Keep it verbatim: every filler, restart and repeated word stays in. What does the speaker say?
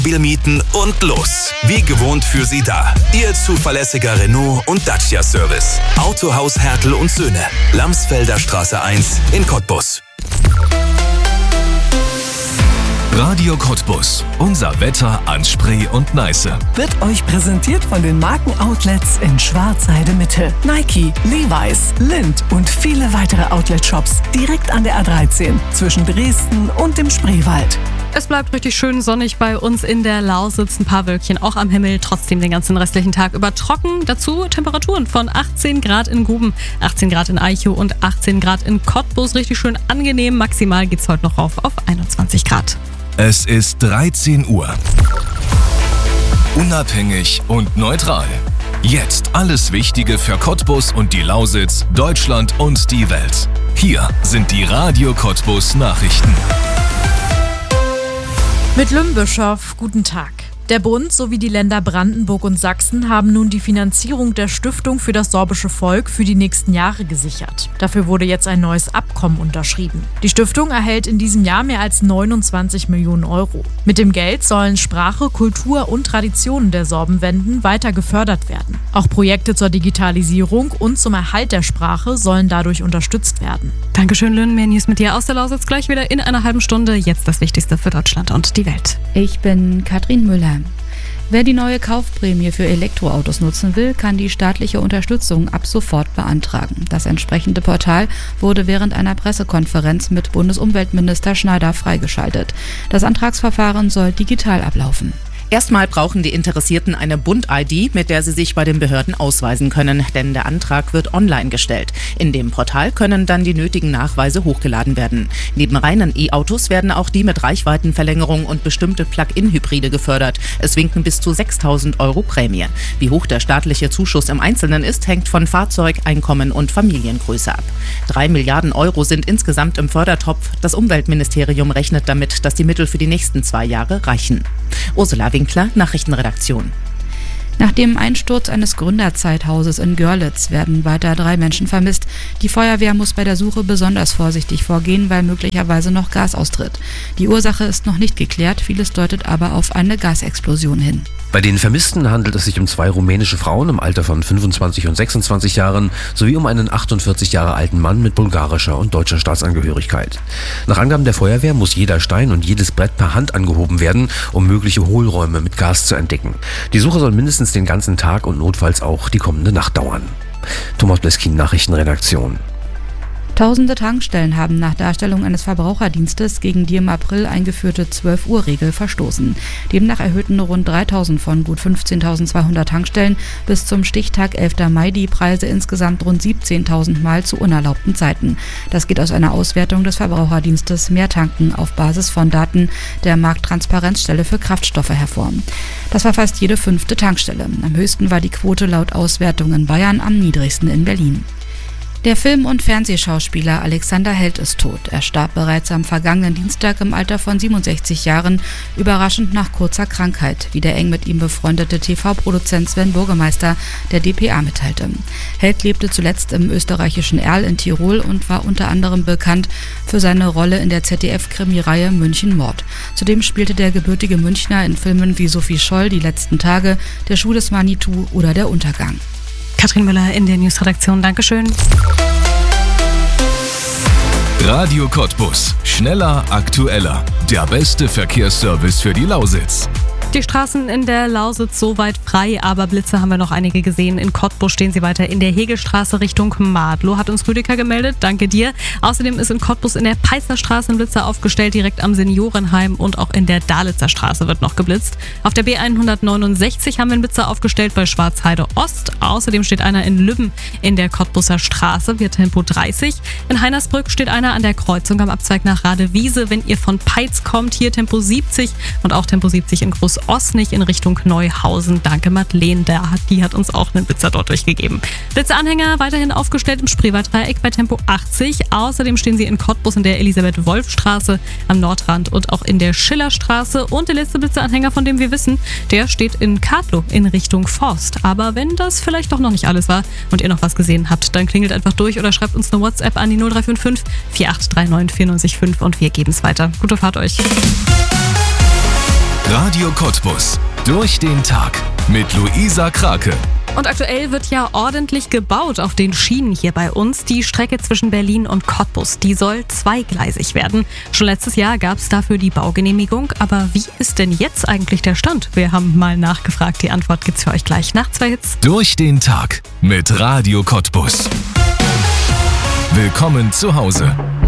Mobil mieten und los. Wie gewohnt für Sie da. Ihr zuverlässiger Renault und Dacia Service. Autohaus Hertel und Söhne. Lamsfelder Straße eins in Cottbus. Radio Cottbus. Unser Wetter an Spree und Neiße. Wird euch präsentiert von den Markenoutlets in Schwarzheide Mitte. Nike, Levi's, Lindt und viele weitere Outlet-Shops direkt an der A dreizehn zwischen Dresden und dem Spreewald. Es bleibt richtig schön sonnig bei uns in der Lausitz. Ein paar Wölkchen auch am Himmel. Trotzdem den ganzen restlichen Tag über trocken. Dazu Temperaturen von achtzehn Grad in Guben, achtzehn Grad in Eichow und achtzehn Grad in Cottbus. Richtig schön angenehm. Maximal geht's heute noch rauf auf einundzwanzig Grad. Es ist dreizehn Uhr. Unabhängig und neutral. Jetzt alles Wichtige für Cottbus und die Lausitz, Deutschland und die Welt. Hier sind die Radio Cottbus Nachrichten. Mit Lümbischof, guten Tag. Der Bund sowie die Länder Brandenburg und Sachsen haben nun die Finanzierung der Stiftung für das sorbische Volk für die nächsten Jahre gesichert. Dafür wurde jetzt ein neues Abkommen unterschrieben. Die Stiftung erhält in diesem Jahr mehr als neunundzwanzig Millionen Euro. Mit dem Geld sollen Sprache, Kultur und Traditionen der Sorbenwenden weiter gefördert werden. Auch Projekte zur Digitalisierung und zum Erhalt der Sprache sollen dadurch unterstützt werden. Dankeschön, Lynn. Mehr News mit dir aus der Lausitz gleich wieder in einer halben Stunde. Jetzt das Wichtigste für Deutschland und die Welt. Ich bin Katrin Müller. Wer die neue Kaufprämie für Elektroautos nutzen will, kann die staatliche Unterstützung ab sofort beantragen. Das entsprechende Portal wurde während einer Pressekonferenz mit Bundesumweltminister Schneider freigeschaltet. Das Antragsverfahren soll digital ablaufen. Erstmal brauchen die Interessierten eine Bund-I D, mit der sie sich bei den Behörden ausweisen können, denn der Antrag wird online gestellt. In dem Portal können dann die nötigen Nachweise hochgeladen werden. Neben reinen E-Autos werden auch die mit Reichweitenverlängerung und bestimmte Plug-in-Hybride gefördert. Es winken bis zu sechstausend Euro Prämie. Wie hoch der staatliche Zuschuss im Einzelnen ist, hängt von Fahrzeug, Einkommen und Familiengröße ab. Drei Milliarden Euro sind insgesamt im Fördertopf. Das Umweltministerium rechnet damit, dass die Mittel für die nächsten zwei Jahre reichen. Ursula Winkler, Nachrichtenredaktion. Nach dem Einsturz eines Gründerzeithauses in Görlitz werden weiter drei Menschen vermisst. Die Feuerwehr muss bei der Suche besonders vorsichtig vorgehen, weil möglicherweise noch Gas austritt. Die Ursache ist noch nicht geklärt, vieles deutet aber auf eine Gasexplosion hin. Bei den Vermissten handelt es sich um zwei rumänische Frauen im Alter von fünfundzwanzig und sechsundzwanzig Jahren sowie um einen achtundvierzig Jahre alten Mann mit bulgarischer und deutscher Staatsangehörigkeit. Nach Angaben der Feuerwehr muss jeder Stein und jedes Brett per Hand angehoben werden, um mögliche Hohlräume mit Gas zu entdecken. Die Suche soll mindestens den ganzen Tag und notfalls auch die kommende Nacht dauern. Thomas Bleskin, Nachrichtenredaktion. Tausende Tankstellen haben nach Darstellung eines Verbraucherdienstes gegen die im April eingeführte zwölf Uhr Regel verstoßen. Demnach erhöhten rund dreitausend von gut fünfzehntausendzweihundert Tankstellen bis zum Stichtag elfter Mai die Preise insgesamt rund siebzehntausend Mal zu unerlaubten Zeiten. Das geht aus einer Auswertung des Verbraucherdienstes Mehr Tanken auf Basis von Daten der Markttransparenzstelle für Kraftstoffe hervor. Das war fast jede fünfte Tankstelle. Am höchsten war die Quote laut Auswertung in Bayern, am niedrigsten in Berlin. Der Film- und Fernsehschauspieler Alexander Held ist tot. Er starb bereits am vergangenen Dienstag im Alter von siebenundsechzig Jahren, überraschend nach kurzer Krankheit, wie der eng mit ihm befreundete T V-Produzent Sven Burgemeister der D P A mitteilte. Held lebte zuletzt im österreichischen Erl in Tirol und war unter anderem bekannt für seine Rolle in der Z D F-Krimireihe München Mord. Zudem spielte der gebürtige Münchner in Filmen wie Sophie Scholl, Die letzten Tage, Der Schuh des Manitou oder Der Untergang. Katrin Müller in der Newsredaktion. Dankeschön. Radio Cottbus. Schneller, aktueller. Der beste Verkehrsservice für die Lausitz. Die Straßen in der Lausitz soweit frei, aber Blitze haben wir noch einige gesehen. In Cottbus stehen sie weiter in der Hegelstraße Richtung Madlow, hat uns Rüdiger gemeldet. Danke dir. Außerdem ist in Cottbus in der Peizerstraße ein Blitzer aufgestellt, direkt am Seniorenheim, und auch in der Dalitzer Straße wird noch geblitzt. Auf der B hundertneunundsechzig haben wir einen Blitzer aufgestellt bei Schwarzheide Ost. Außerdem steht einer in Lübben in der Cottbuser Straße, via Tempo dreißig. In Heinersbrück steht einer an der Kreuzung am Abzweig nach Radewiese. Wenn ihr von Peitz kommt, hier Tempo siebzig und auch Tempo siebzig in Groß Osnich in Richtung Neuhausen. Danke Madeleine, der hat, die hat uns auch einen Blitzer dort durchgegeben. Blitzeranhänger weiterhin aufgestellt im Spreewalddreieck bei Tempo achtzig. Außerdem stehen sie in Cottbus in der Elisabeth-Wolf-Straße am Nordrand und auch in der Schillerstraße. Und der letzte Blitzeranhänger, von dem wir wissen, der steht in Kadlow in Richtung Forst. Aber wenn das vielleicht doch noch nicht alles war und ihr noch was gesehen habt, dann klingelt einfach durch oder schreibt uns eine WhatsApp an die null drei fünf fünf vier acht drei neun vier neun fünf und wir geben es weiter. Gute Fahrt euch. Radio Cottbus. Durch den Tag. Mit Luisa Krake. Und aktuell wird ja ordentlich gebaut auf den Schienen hier bei uns. Die Strecke zwischen Berlin und Cottbus, die soll zweigleisig werden. Schon letztes Jahr gab es dafür die Baugenehmigung. Aber wie ist denn jetzt eigentlich der Stand? Wir haben mal nachgefragt. Die Antwort gibt's für euch gleich nach zwei Hits. Durch den Tag mit Radio Cottbus. Willkommen zu Hause.